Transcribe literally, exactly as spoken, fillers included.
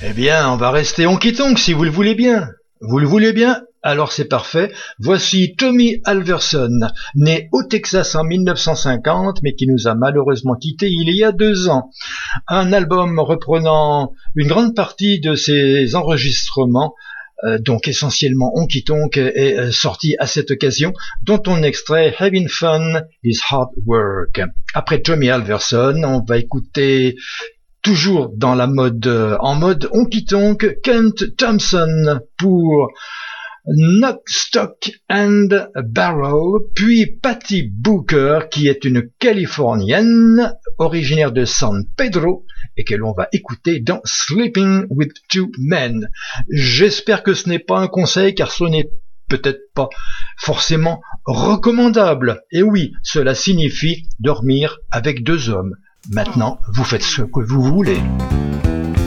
Eh bien, on va rester honky-tonk si vous le voulez bien. Vous le voulez bien? Alors c'est parfait. Voici Tommy Alverson, né au Texas en mille neuf cent cinquante, mais qui nous a malheureusement quittés il y a deux ans. Un album reprenant une grande partie de ses enregistrements, euh, donc essentiellement honky-tonk, est euh, sorti à cette occasion, dont on extrait Having Fun is Hard Work. Après Tommy Alverson, on va écouter, toujours dans la mode, euh, en mode honky-tonk, Kent Thompson pour Knock, Stock and Barrel, puis Patty Booker, qui est une Californienne originaire de San Pedro et que l'on va écouter dans Sleeping with Two Men. J'espère que ce n'est pas un conseil, car ce n'est peut-être pas forcément recommandable. Et oui, cela signifie dormir avec deux hommes. Maintenant, vous faites ce que vous voulez.